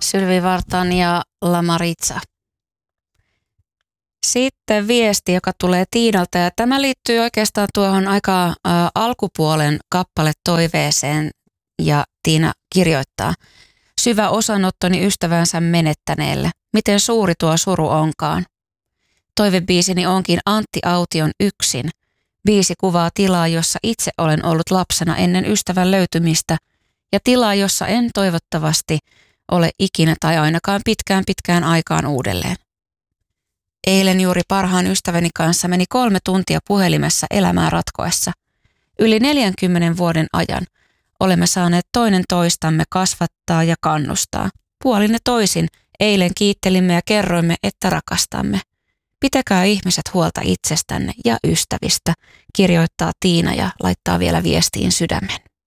Sylvi Vartan ja Lamaritsa. Sitten viesti, joka tulee Tiinalta, ja tämä liittyy oikeastaan tuohon aika alkupuolen kappaletoiveeseen, ja Tiina kirjoittaa: syvä osanottoni ystävänsä menettäneelle, miten suuri tuo suru onkaan. Toivebiisini onkin Antti Aution Yksin. Biisi kuvaa tilaa, jossa itse olen ollut lapsena ennen ystävän löytymistä, ja tilaa, jossa en toivottavasti ole ikinä tai ainakaan pitkään aikaan uudelleen. Eilen juuri parhaan ystäväni kanssa meni 3 tuntia puhelimessa elämää ratkoessa. Yli 40 vuoden ajan olemme saaneet toinen toistamme kasvattaa ja kannustaa. Puolin ja toisin eilen kiittelimme ja kerroimme, että rakastamme. Pitäkää ihmiset huolta itsestänne ja ystävistä, kirjoittaa Tiina ja laittaa vielä viestiin sydämen.